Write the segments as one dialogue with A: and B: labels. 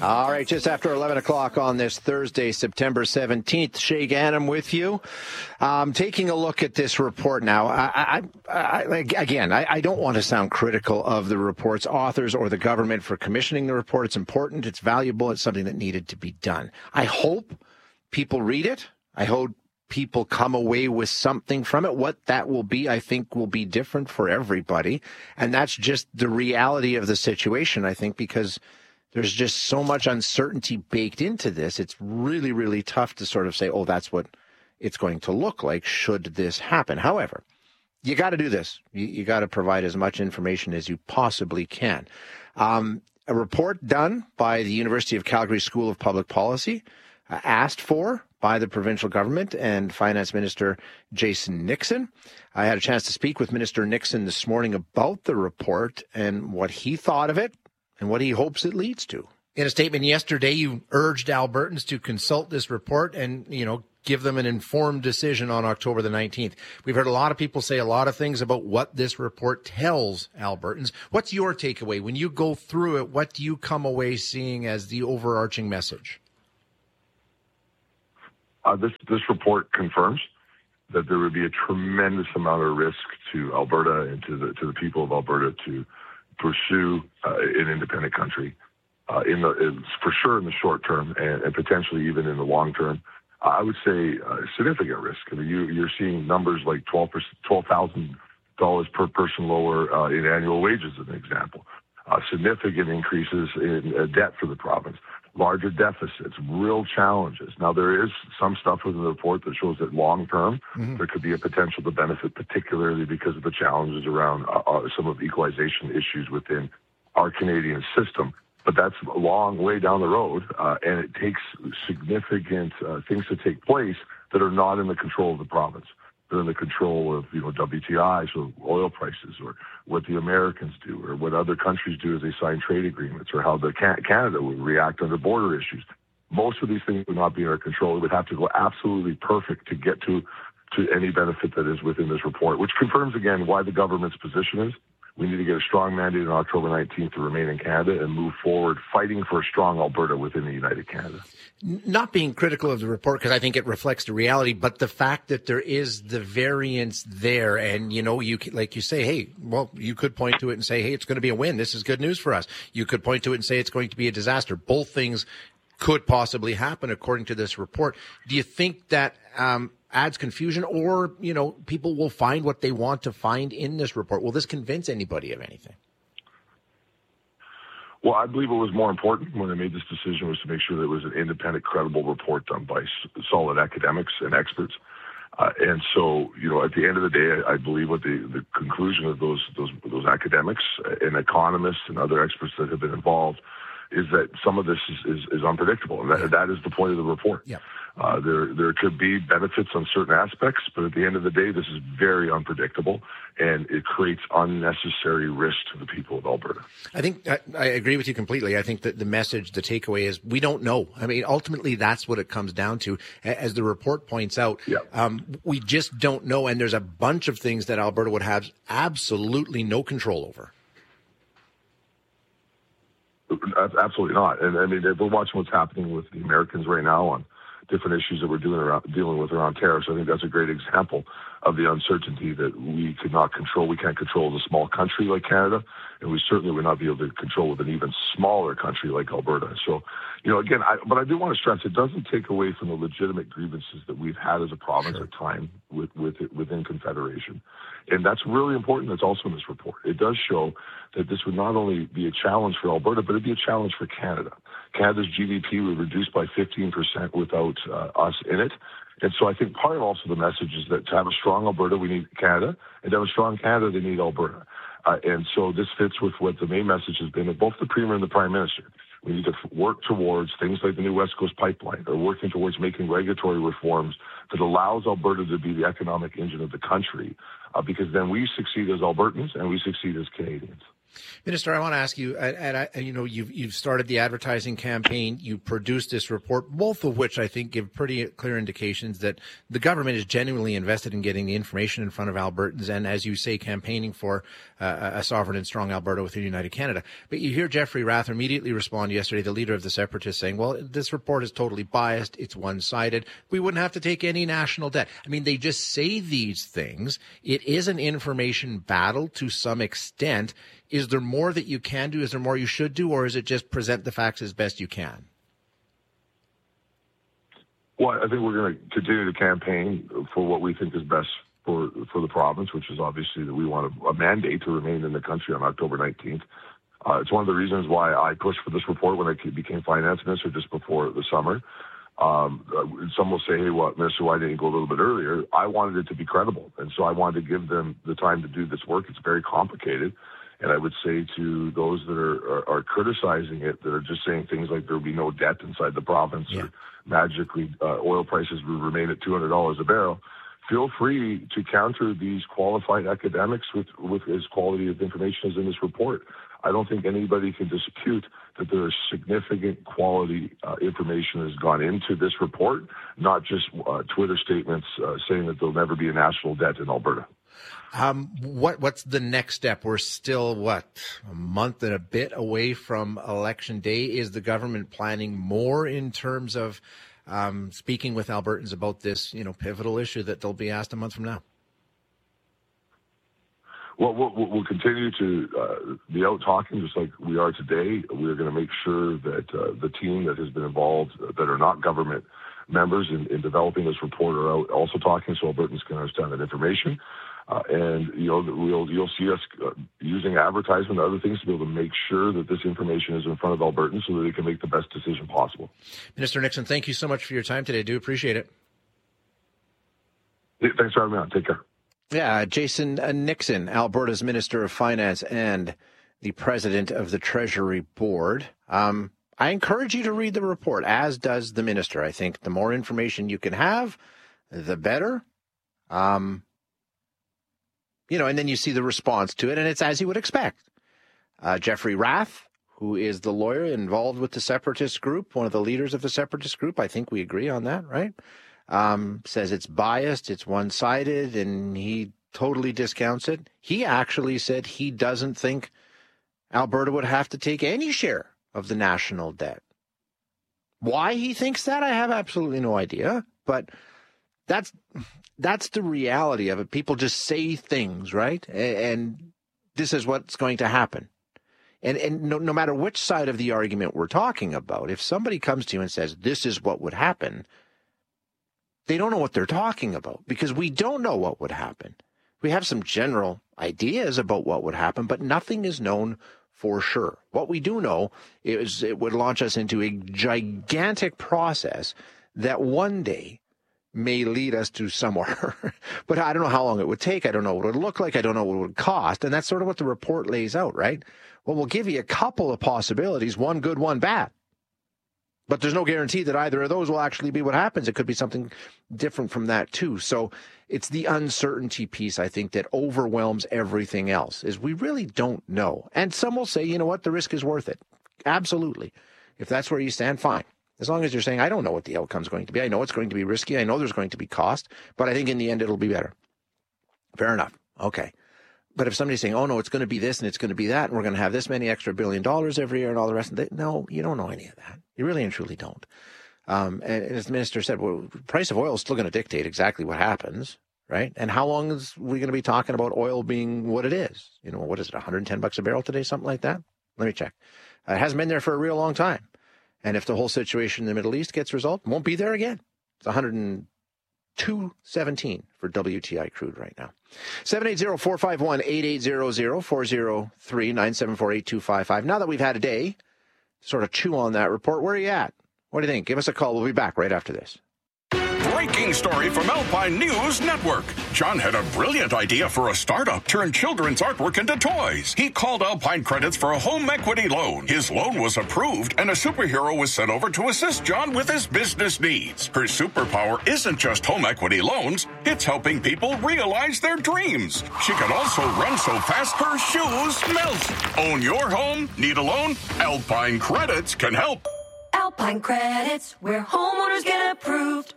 A: All right, just after 11 o'clock on this Thursday, September 17th, Shay Ganem with you. Taking a look at this report now, I don't want to sound critical of the report's authors or the government for commissioning the report. It's important, it's valuable, it's something that needed to be done. I hope people read it. I hope people come away with something from it. What that will be, I think, will be different for everybody. And that's just the reality of the situation, I think, because there's just so much uncertainty baked into this. It's really, really tough to sort of say, oh, that's what it's going to look like should this happen. However, you got to do this. You got to provide as much information as you possibly can. A report done by the University of Calgary School of Public Policy, asked for by the provincial government and Finance Minister Jason Nixon. I had a chance to speak with Minister Nixon this morning about the report and what he thought of it and what he hopes it leads to. In a statement yesterday, you urged Albertans to consult this report and, give them an informed decision on October the 19th. We've heard a lot of people say a lot of things about what this report tells Albertans. What's your takeaway? When you go through it, what do you come away seeing as the overarching message?
B: This report confirms that there would be a tremendous amount of risk to Alberta and to the people of Alberta to pursue an independent country for sure in the short term and potentially even in the long term. I would say significant risk. I mean, you're seeing numbers like $12,000 per person lower in annual wages, as an example. Significant increases in debt for the province, larger deficits, real challenges. Now, there is some stuff within the report that shows that long term, there could be a potential to benefit, particularly because of the challenges around some of the equalization issues within our Canadian system. But that's a long way down the road, and it takes significant things to take place that are not in the control of the province. They're in the control of, WTI, so oil prices, or what the Americans do, or what other countries do as they sign trade agreements, or how Canada would react under border issues. Most of these things would not be in our control. It would have to go absolutely perfect to get to any benefit that is within this report, which confirms again why the government's position is we need to get a strong mandate on October 19th to remain in Canada and move forward fighting for a strong Alberta within the United Canada.
A: Not being critical of the report, because I think it reflects the reality, but the fact that there is the variance there, and, you like you say, hey, well, you could point to it and say, hey, it's going to be a win. This is good news for us. You could point to it and say it's going to be a disaster. Both things could possibly happen according to this report. Do you think that adds confusion, or, people will find what they want to find in this report? Will this convince anybody of anything?
B: Well, I believe what was more important when I made this decision was to make sure that it was an independent, credible report done by solid academics and experts. And so, at the end of the day, I believe what the conclusion of those academics and economists and other experts that have been involved is that some of this is unpredictable, and that is the point of the report. Yeah. There could be benefits on certain aspects, but at the end of the day, this is very unpredictable, and it creates unnecessary risk to the people of Alberta.
A: I think I agree with you completely. I think that the message, the takeaway is we don't know. I mean, ultimately, that's what it comes down to. As the report points out, we just don't know, and there's a bunch of things that Alberta would have absolutely no control over.
B: Absolutely not. And I mean, if we're watching what's happening with the Americans right now on different issues that we're dealing with around tariffs, I think that's a great example of the uncertainty that we could not control. We can't control as a small country like Canada, and we certainly would not be able to control with an even smaller country like Alberta. So, again, but I do want to stress it doesn't take away from the legitimate grievances that we've had as a province at time within Confederation. And that's really important. That's also in this report. It does show that this would not only be a challenge for Alberta, but it'd be a challenge for Canada. Canada's GDP would reduce by 15% without us in it. And so I think part of also the message is that to have a strong Alberta, we need Canada, and to have a strong Canada, they need Alberta. And so this fits with what the main message has been of both the Premier and the Prime Minister. We need to work towards things like the new West Coast pipeline, or working towards making regulatory reforms that allows Alberta to be the economic engine of the country, because then we succeed as Albertans and we succeed as Canadians.
A: Minister, I want to ask you, you've started the advertising campaign. You produced this report, both of which I think give pretty clear indications that the government is genuinely invested in getting the information in front of Albertans and, as you say, campaigning for a sovereign and strong Alberta within United Canada. But you hear Jeffrey Rath immediately respond yesterday, the leader of the Separatists, saying, well, this report is totally biased. It's one-sided. We wouldn't have to take any national debt. I mean, they just say these things. It is an information battle to some extent. Is there more that you can do? Is there more you should do? Or is it just present the facts as best you can?
B: Well, I think we're going to continue to campaign for what we think is best for the province, which is obviously that we want a mandate to remain in the country on October 19th. It's one of the reasons why I pushed for this report when I became finance minister just before the summer. Some will say, hey, well, Minister, why didn't you go a little bit earlier? I wanted it to be credible. And so I wanted to give them the time to do this work. It's very complicated. And I would say to those that are criticizing it, that are just saying things like there will be no debt inside the province or magically oil prices will remain at $200 a barrel, feel free to counter these qualified academics with as quality of information as in this report. I don't think anybody can dispute that there is significant quality information that has gone into this report, not just Twitter statements saying that there'll never be a national debt in Alberta.
A: What's the next step? We're still, a month and a bit away from Election Day. Is the government planning more in terms of speaking with Albertans about this, pivotal issue that they'll be asked a month from now?
B: Well, we'll continue to be out talking just like we are today. We're going to make sure that the team that has been involved that are not government members in developing this report are out also talking so Albertans can understand that information. And you'll see us using advertisement and other things to be able to make sure that this information is in front of Albertans so that they can make the best decision possible.
A: Minister Nixon, thank you so much for your time today. I do appreciate it.
B: Thanks for having me on. Take care.
A: Yeah, Jason Nixon, Alberta's Minister of Finance and the President of the Treasury Board. I encourage you to read the report, as does the Minister. I think the more information you can have, the better. And then you see the response to it, and it's as you would expect. Jeffrey Rath, who is the lawyer involved with the Separatist group, one of the leaders of the Separatist group, I think we agree on that, right? Says it's biased, it's one-sided, and he totally discounts it. He actually said he doesn't think Alberta would have to take any share of the national debt. Why he thinks that, I have absolutely no idea, but that's the reality of it. People just say things, right? And this is what's going to happen. And no matter which side of the argument we're talking about, if somebody comes to you and says, this is what would happen, they don't know what they're talking about because we don't know what would happen. We have some general ideas about what would happen, but nothing is known for sure. What we do know is it would launch us into a gigantic process that one day may lead us to somewhere. But I don't know how long it would take. I don't know what it would look like. I don't know what it would cost. And that's sort of what the report lays out, right? Well, we'll give you a couple of possibilities, one good, one bad. But there's no guarantee that either of those will actually be what happens. It could be something different from that, too. So it's the uncertainty piece, I think, that overwhelms everything else, is we really don't know. And some will say, you know what, the risk is worth it. Absolutely. If that's where you stand, fine. As long as you're saying, I don't know what the outcome's going to be. I know it's going to be risky. I know there's going to be cost. But I think in the end, it'll be better. Fair enough. Okay. But if somebody's saying, oh, no, it's going to be this and it's going to be that, and we're going to have this many extra $1 billion every year and all the rest of it, no, you don't know any of that. You really and truly don't. And as the minister said, well, the price of oil is still going to dictate exactly what happens, right? And how long is we going to be talking about oil being what it is? What is it, $110 a barrel today, something like that? Let me check. It hasn't been there for a real long time. And if the whole situation in the Middle East gets resolved, it won't be there again. It's $102.17 for WTI crude right now. 780-451-8800, 403-974-8255. Now that we've had a day to sort of chew on that report, where are you at? What do you think? Give us a call. We'll be back right after this.
C: breaking story from Alpine News Network. John had a brilliant idea for a startup, turn children's artwork into toys. He called Alpine Credits for a home equity loan. His loan was approved, and a superhero was sent over to assist John with his business needs. Her superpower isn't just home equity loans, it's helping people realize their dreams. She can also run so fast her shoes melt. Own your home? Need a loan? Alpine Credits can help.
D: Alpine Credits, where homeowners get approved.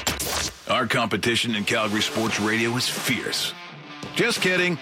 E: Our competition in Calgary sports radio is fierce. Just kidding.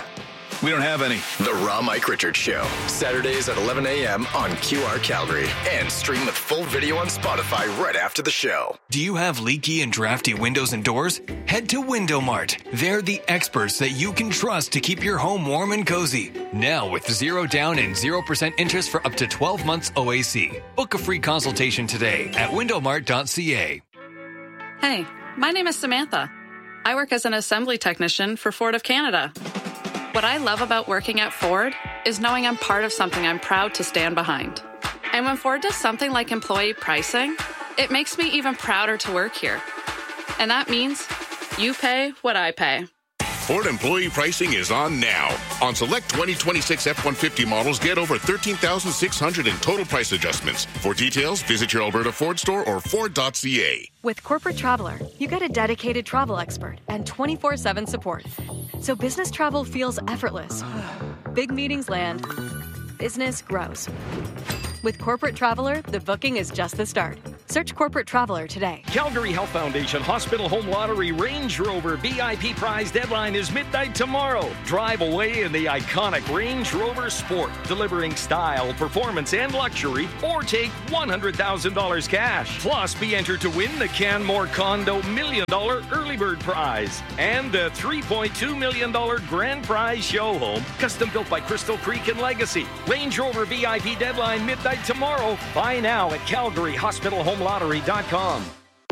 E: We don't have any.
F: The Raw Mike Richards Show, Saturdays at 11 a.m. on QR Calgary. And stream with full video on Spotify right after the show.
G: Do you have leaky and drafty windows and doors? Head to Window Mart. They're the experts that you can trust to keep your home warm and cozy. Now with 0 down and 0% interest for up to 12 months OAC. Book a free consultation today at windowmart.ca.
H: Hey, my name is Samantha. I work as an assembly technician for Ford of Canada. What I love about working at Ford is knowing I'm part of something I'm proud to stand behind. And when Ford does something like employee pricing, it makes me even prouder to work here. And that means you pay what I pay.
I: Ford employee pricing is on now. On select 2026 F-150 models, get over $13,600 in total price adjustments. For details, visit your Alberta Ford store or Ford.ca.
J: With Corporate Traveler, you get a dedicated travel expert and 24/7 support. So business travel feels effortless. Big meetings land. Business grows. With Corporate Traveler, the booking is just the start. Search Corporate Traveler today.
K: Calgary Health Foundation Hospital Home Lottery Range Rover VIP prize deadline is midnight tomorrow. Drive away in the iconic Range Rover Sport, delivering style, performance, and luxury, or take $100,000 cash. Plus, be entered to win the Canmore Condo $1 million early bird prize and the $3.2 million grand prize show home, custom built by Crystal Creek and Legacy. Range Rover VIP deadline midnight tomorrow. Buy now at CalgaryHospitalHomeLottery.com.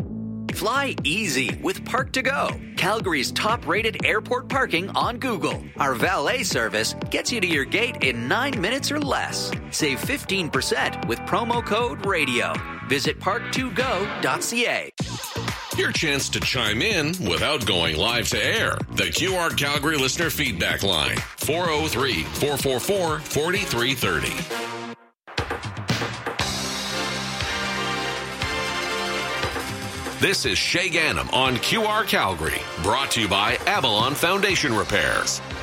L: Fly easy with Park2Go, Calgary's top-rated airport parking on Google. Our valet service gets you to your gate in 9 minutes or less. Save 15% with promo code RADIO. Visit park2go.ca.
M: Your chance to chime in without going live to air. The QR Calgary listener feedback line, 403-444-4330. This is Shay Ganem on QR Calgary, brought to you by Avalon Foundation Repairs.